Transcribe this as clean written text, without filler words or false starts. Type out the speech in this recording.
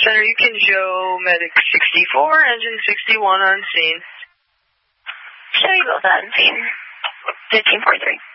Center, you can show Medic 64, Engine 61 on scene. Show you both on scene. 1543.